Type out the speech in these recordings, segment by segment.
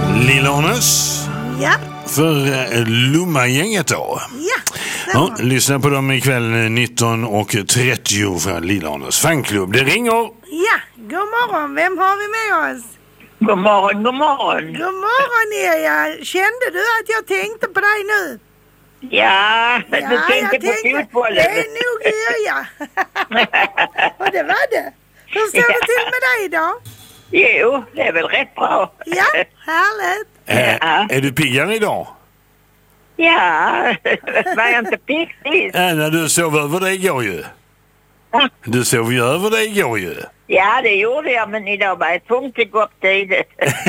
Lilanus. Ja. För Lomma-gänget då. Ja, lyssna på dem ikväll 19:30 för Lilanus fanklubb. Det ringer. Ja, god morgon. Vem har vi med oss? God morgon, god morgon. God morgon, Eja. Kände du att jag tänkte på dig nu? Ja, du tänkte på fotbollen. Det är nog Eja. Och det var det. Hur står det till med dig då? Jo, det är väl rätt bra. Ja, härligt. Är du piggare idag? Ja, var jag inte pigg sist? När du sov över dig igår ju. Du sov ju över dig igår ju. Ja, det gjorde jag, men idag var jag tvungen att gå upp tidigt.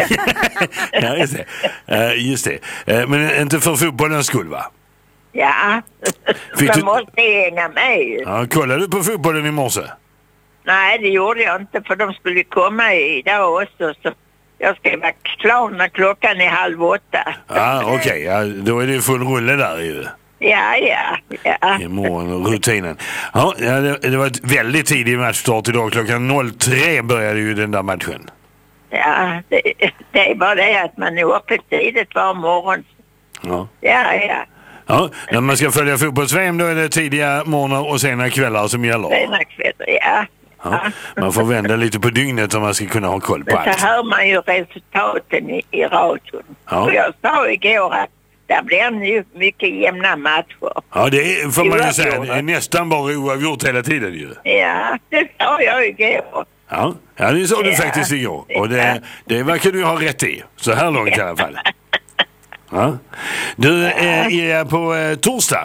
Ja, just det. Men inte för fotbollens skull, va? Ja, man måste hänga med. Ja, kollade du på fotbollen i morse? Nej, det gjorde jag inte, för de skulle komma idag också, så jag ska vara klar när klockan är 7:30. Ja, okej. Ja, då är det full rulle där ju. Ja. Imorgon, rutinen. Ja, det var ett väldigt tidig matchstart idag. Klockan 03 började ju den där matchen. Ja, det är bara det att man är uppe tidigt var morgon. Ja. Ja, när man ska följa fotbolls-VM då är det tidiga morgnar och sena kvällar som gäller. sena kvällar, ja. Man får vända lite på dygnet om man ska kunna ha koll på Men allt. så hör man ju resultaten i radion. Ja. Och jag sa igår att det blir nu mycket jämna matcher. Ja, det får man ju säga. Oavgjort. Det är nästan bara oavgjort hela tiden ju. Ja, det sa jag igår. Ja, det sa du faktiskt igår. Och det verkar du ha rätt i. Så här långt i alla fall. Ja. Du, är på torsdag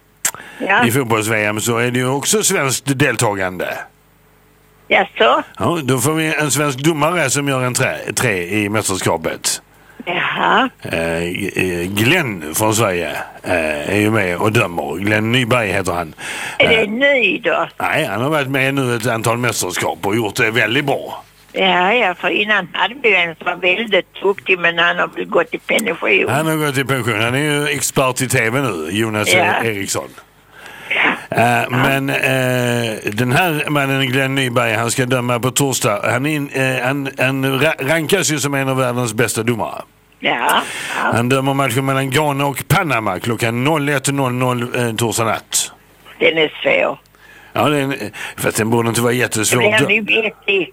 i fotbolls-VM så är det ju också svenskt deltagande. Jaså? Ja, då får vi en svensk domare som gör en tre i mästerskapet. Jaha. Glenn från Sverige är ju med och dömer. Glenn Nyberg heter han. Är det ny då? Nej, han har varit med nu ett antal mästerskap och gjort det väldigt bra. Ja, för innan hade vi en som var väldigt duktig, men han har väl gått i pension. Han har gått i pension. Han är ju expert i tv nu, Jonas Eriksson. Men den här mannen Glenn Nyberg, han ska döma på torsdag. Han rankas ju som en av världens bästa domare. Ja. Han dömer matchen mellan Ghana och Panama klockan 01:00 torsdag natt. Den är svår. Ja, fast den borde inte vara jättesvår. Det är ju vettigt.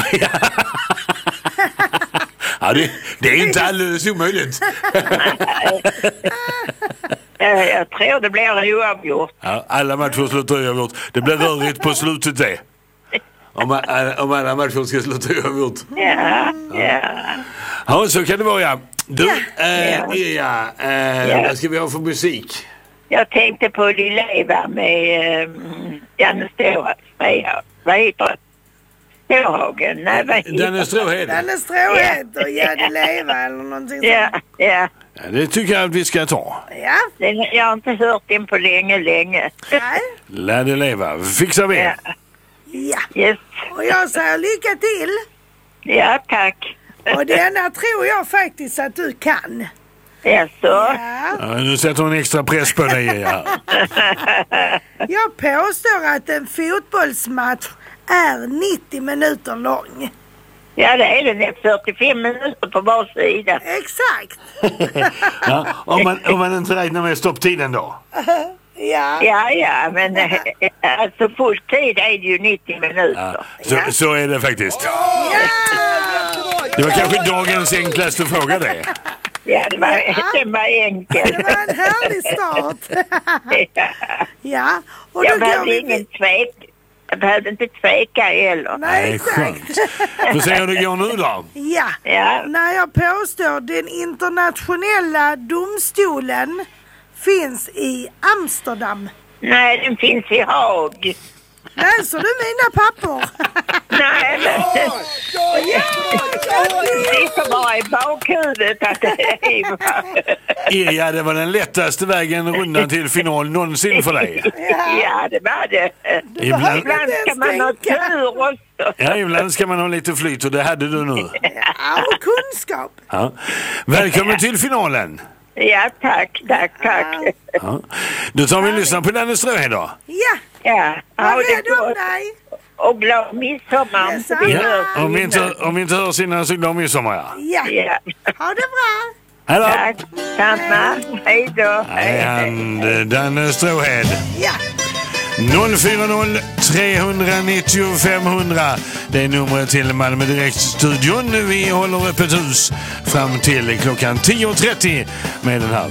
Ja, det är inte alldeles omöjligt. Jag tror det blir oavgjort. Ja, alla matcher slutar oavgjort. Det blir rörigt på slutet det. Om alla matcher ska sluta oavgjort. Ja, så kan det vara, ja. Du, vad ska vi ha för musik? Jag tänkte på De Leva med Janne Stråhed. Vad heter det? Stråhagen? Nej, vad heter det? Danne Stråhed. Danne Stråhed och De Leva eller någonting sånt. Ja, det tycker jag att vi ska ta. Ja. Jag har inte hört den på länge. Nej. Lär det leva. Fixar vi. Ja. Yes. Och jag säger lycka till. Ja, tack. Och denna tror jag faktiskt att du kan. Jaså? Ja, nu sätter hon extra press på dig. Ja. Jag påstår att en fotbollsmatch är 90 minuter lång. Ja, det är den. 45 minuter på var sida. Exakt. Ja, om man inte räknar med stopptiden då. Ja, men alltså full tid är det ju 90 minuter. Ja, så är det faktiskt. Det var kanske dagens enklaste fråga det. Ja, den var enkel. Det var en härlig start. Ja. Och Jag behövde ingen tvek. Jag behövde inte tveka heller. Nej, skönt. Får se hur det går nu då. Ja. När jag påstår den internationella domstolen finns i Amsterdam. Nej, den finns i Haag. Läser du mina papper? Nej, men det är bara i bakhuvudet att Ja, det var den lättaste vägen rundan till final någonsin för dig. Ja, det var det. Ibland ska man ha tur också. Ja, ibland ska man ha lite flyt och det hade du nu. Ja, och kunskap. Ja. Välkommen till finalen. Ja, tack. Ja. Då tar vi och lyssnar på Danne Stråhed då. Ja. Ja, Var rädd om dig. och glad midsommar. Ja, om vi inte hörs innan så glad midsommar. Ja. Ha det bra. Hej då. Tack, samma. Hej då. Dan Stråhed. Ja. 040 390 500. Det är numret till Malmö Direkt-studion. Vi håller öppet hus fram till klockan 10.30 med den här